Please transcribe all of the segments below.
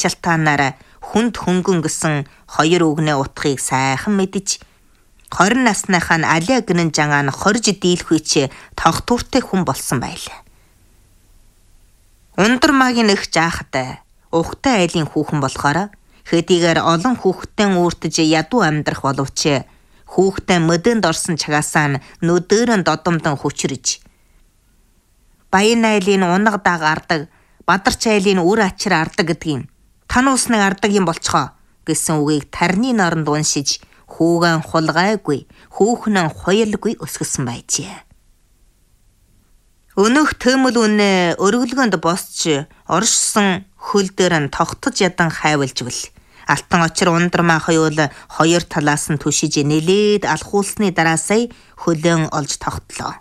шалтгаанаар хүнд хөнгөн гэсэн хоёр үгнээ утгыг сайхан мэдэж 20 насныхаа нь Аля гэнэн жангаан хорж дийлхүйч тогтвортой хүн болсон байлаа. Ундрмаагийн их жаахтай ухтай айлын хүүхэн болохоор хэдийгээр олон хүүхдтэй үүртэж ядуу амьдрах боловч хүүхдээ мөдөнд орсон чагаасаа нүдэрэн додомдон хүчрэж баян айлын унаг даг ардаг бадарч айлын үр ачир ардаг гэдгийг тань усныг ардаг юм болцгоо гэсэн үгийг тарны норонд уншиж хүүгэн хулгайгүй хүүхэн хуйлгүй өсгсөн байжээ. Өнөөх төмөл үнэ өргөлгөнд босч оршсон хөл дээр нь тогтож ядан хайвалжвал алтан очир ундрмаа хоёул хоёр талаас нь түшиж нэлээд алхуулсны дараасай хөлөн олж тогтлоо.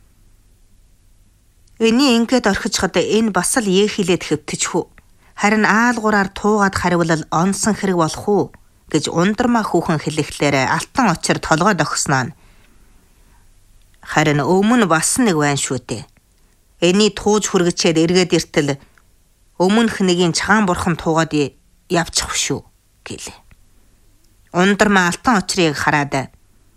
Эний ингээд орхичхад энэ бас л ээхилээд хэвтэж хүү. Харин аалгураар туугаад харивлал онсон хэрэг болох уу гэж ундрмаа хүүхэн хэлэхлээр алтан очир толгойд огсноо. Харин өмнө бас нэг байна шүү дээ. Эний тууж хүргэчээд эргээд иртэл өмнөх нэгийн чагаан бурхан туугаад явчих шүү гэлээ. Ундрмаа алтан очрыг хараад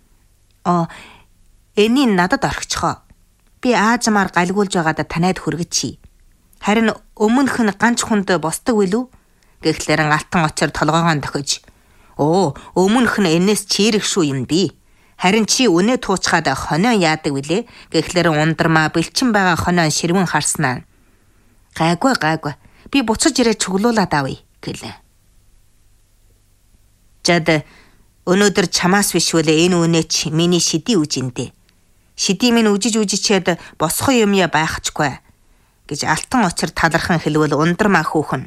эний надад орхичхоо. Би аажмаар галгуулж байгаадаа танайд хүргэчихье. Харин өмнөх нь ганц хүнд босдог билүү? Гэхлээр алтан очир толгоогоо дохиж өмнөх нь энэс чирэх шүү юм би. Харин чи үнэ туучгаад хонио яадаг билээ? Гэхлээр ундрмаа бэлчин байгаа хонио ширвэн харснаа. Гайгүй. Би буцаж ирээд чуглуулад авъя гэлээ. Жад өнөөдөр чамаас бишвэлээ энэ үнэч миний шидий үжиндээ. Шидий минь үжичээд босхоо юмья байхчгүй гэж алтан очир талархан хэлвэл ундрмаа хүүхэн.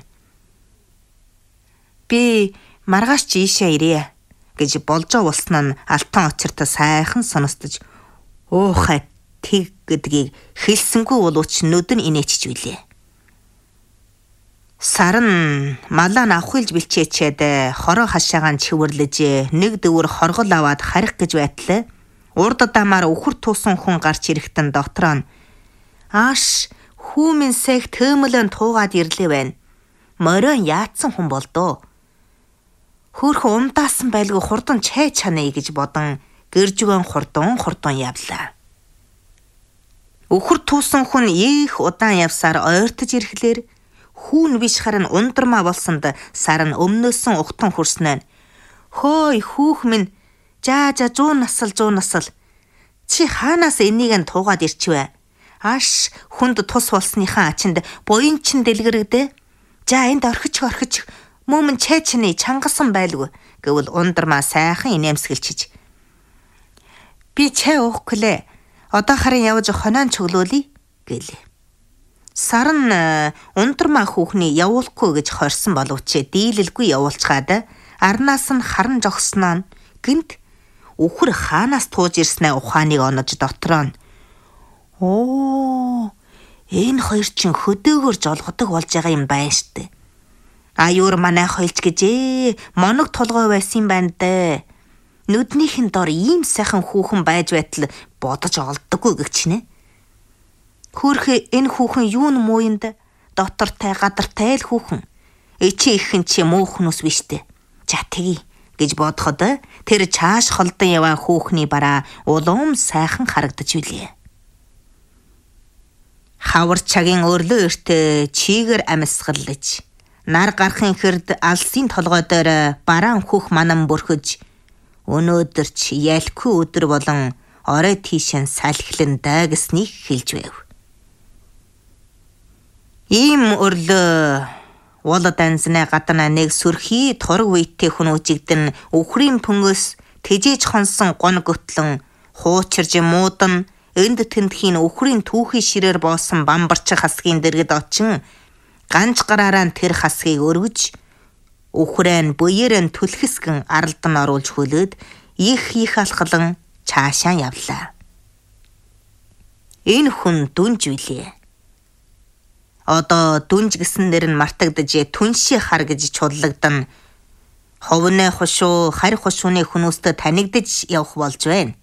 Би маргааш ч ийшээ ирье гэж болжоо улснаа алтан очирт сайхан сонстож уухай тэг гэдгийг хэлсэнгүй боловч нүд нь инээчж билээ. Сарн малаа авахилж бэлчээчээд хороо хашаагаан чивэрлэж нэг дэвэр хоргол аваад харих гэж байтал урд дамаар өхөр туусан хүн гарч ирэхтэн доктор нь ааш хүү минь сэх төмөлөн туугаад ирлээ байна. Морин яатсан хүн болдоо. Хөөрхөн умдаасан байлгүй хурдан чай чанаа гэж бодон гэржгэн хурдан явлаа. Өхөр туусан хүн их удаан явсаар ойртож ирэхлээр хүүн биш харин ундрмаа болсонд сар нь өмнөөсөн ухтан хүрснэ. Хөөй хүүх минь жаа 100 насал чи хаанаас энийг нь туугаад ирчвэ? Аш хүнд тус болсныхаа ачинд буянчин дэлгэрэгдэ. За энд орхич мөмн чайчны чангасан байлгүй гэвэл ундрмаа сайхан инээмсгэлчиж. Би чай уухгүй. Одоо харин явж хонион чуглуулъя гэлээ. Сар нь ундрмаа хүүхний явуулахгүй гэж хорсон боловч дийлэлгүй явуулчгаад арнаас нь харан жогсноо гинт өхөр хаанаас тууж ирснэ ухааныг онож дотроо. Энэ хоёр чинь хөдөөгөр жолгодог болж байгаа юм байна штэ. Аюур манай хойлч гэжээ моног толгой байсан юм байна даа. Нүднийхэн дор ийм сайхан хүүхэн байж байтал бодож олддоггүй гэгчнэ. Хөөрхө энэ хүүхэн юу н мууйнд дотортой гадартай л хүүхэн. Эчи ихэн чи муухнус биштэй. За тэгье гэж бодоход тэр чааш холдон яваа хүүхний бараа улам сайхан харагдаж билээ. Хавар цагийн өрлөө эртээ чигээр амьсгалж нар гарахын хэрд алсын толгой дээр бараан хөх манан бүрхэж өнөөдөр чи ялгүй өдөр болон орой тийшэн салхиландаа гэснийг хэлж байв. Ийм өрлөө уул данзны гадна нэг сүрхий тург үйтэй хүн үжигдэн өхрийн пөнгөөс тэжээж хонсон гон göтлэн хуучирж муудан энд тентхийн өхрийн түүхий ширээр боосон бамбарч хасгийн дэргэд очин ганц гараараа тэр хасгийг өргөж өхрэн буйрэн түлхэсгэн аралдан оруулж хөлөөд их алхалан цаашаа явлаа. Энэ хүн дүнж билээ. Одоо дүнж гэсэн нэр нь мартагдж түнши хар гэж чуллагдан ховны хушуу харь хушууны хүмүүстээ танигдж явах болж байна.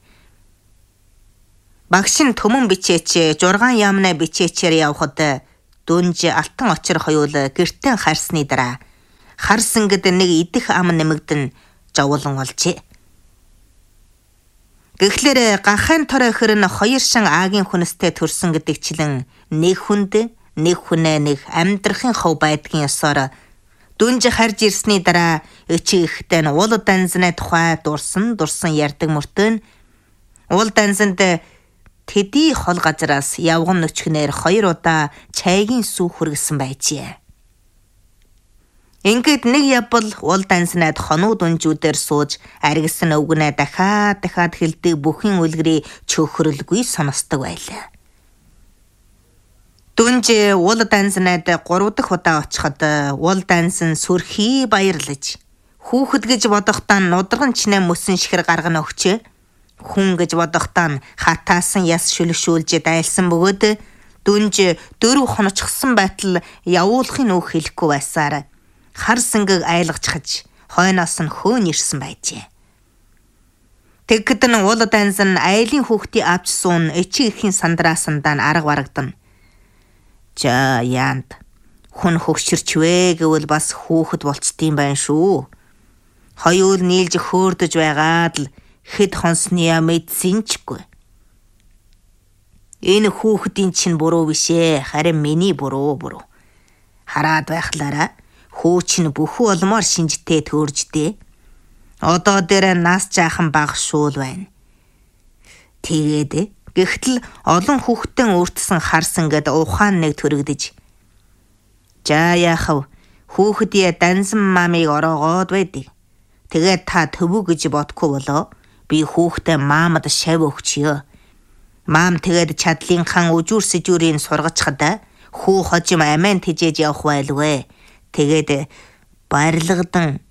Багш нь төмөн бичээч 6 яамнаа бичээчээр явхад дүнж алтан очир хоёул гэртэн харсны дараа хар сангид нэг идэх ам нэмэгдэн жовлон олжээ. Гэхлээр гахайн торой хөрн 2 шин аагийн хүнстэй төрсөн гэдэгчлэн нэг хүнд нэг хүнээ нэг амьдрахын хов байдгийн ёсоор дүнж харж ирсний дараа өчигтэй нь уул данзны тухай дурсан ярьдаг мөртөө уул данзанд тэдий хол газраас явган нөчгнээр 2 удаа чайгийн сүү хүргэсэн байжээ. Ингээд нэг явбал уул данснаад хонууд унжүүдээр сууж аргисан өвгнээ дахиад хэлдэг бүхэн үлгэрийг чөхрөлгүй сонсдог байлаа. Дүнж уул данснаад 3 дахь удаа очиход уул дансан сүрхий баярлаж хүүхэд гэж бодохдоо нудраган чинээ мөсөн шихэр гаргана өгчээ. Хүн гэж бодохдоо хатаасан яс шүлшүүлж дайлсан бөгөөд дүнж 4 хоночихсан байтал явуулахын үг хэлэхгүй байсаар хар сангыг айлгачхаж хойноос нь хөөн ирсэн байжээ. Тэгэхэд нь уул дансан айлын хүүхдийг авч суун эчиг ихийн сандраасандаа арга барагдана. За яанд хүн хөгшөрчвэ гэвэл бас хүүхэд болцдсон байх шүү. Хоёул нийлж хөөрдөж байгаад л хэд хонсны мэдсэнчгүй. Энэ хүүхдийн чинь буруу бишээ, харин миний буруу. Хараад байхлаараа хүү чинь бүхүү олмоор шинжтэй төөрждээ. Одоо дээр нас жаахан баг шуул байна. Тэгээд гэхтэл олон хүүхдэн өртсөн харсан гэд ухаан нэг төрөгдөж. За яахав хүүхдийн дансан мамыг ороогоод байдаг. Тэгээд та төвөг гэж бодохгүй болоо. Би хүүхдээ маамад шав өгчиё. Маам тэгээд чадлынхан үжүүр сэжүүрийн сургачхад хүү хожим амин тэжээж явах байлгүй. Тэгээд барилгадан